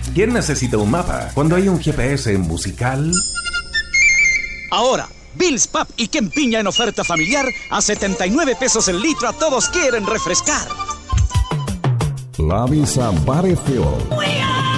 ¿Quién necesita un mapa cuando hay un GPS musical? Ahora, Bill's Pub y Ken Piña en oferta familiar a 79 pesos el litro. A todos quieren refrescar. Labisa Barefield.